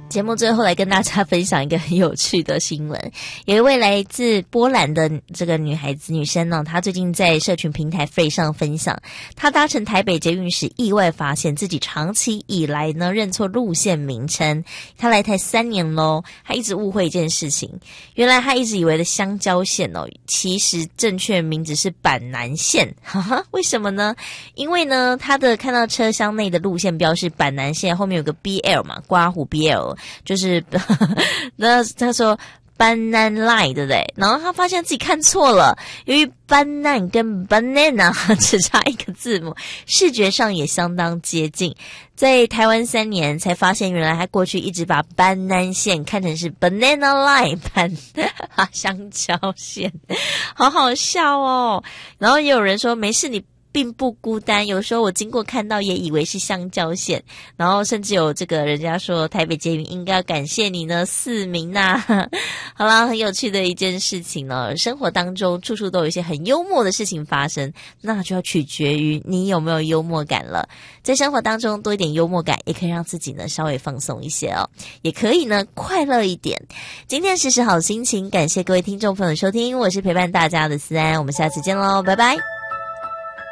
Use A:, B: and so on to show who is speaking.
A: 节目最后来跟大家分享一个很有趣的新闻，有一位来自波兰的这个女生呢，她最近在社群平台 Free 上分享，她搭乘台北捷运时意外发现自己长期以来呢认错路线名称。她来台3年咯，她一直误会一件事情，原来她一直以为的香蕉线哦，其实正确名字是板南线。哈哈，为什么呢？因为呢她的看到车厢内的路线标示板南线后面有个 BL 嘛，括弧 BL，就是那他说 Banan Line 对不对？然后他发现自己看错了，由于 Banan 跟 Banana 只差一个字母，视觉上也相当接近。在台湾3年才发现，原来他过去一直把 Banan 线看成是 Banana Line 香蕉线，好好笑哦。然后也有人说没事，你并不孤单，有时候我经过看到也以为是香蕉线，然后甚至有这个人家说台北捷运应该要感谢你呢4名啊。好啦，很有趣的一件事情呢，生活当中处处都有一些很幽默的事情发生，那就要取决于你有没有幽默感了。在生活当中多一点幽默感，也可以让自己呢稍微放松一些哦，也可以呢快乐一点。今天时时好心情，感谢各位听众朋友收听，我是陪伴大家的思安，我们下次见咯，拜拜。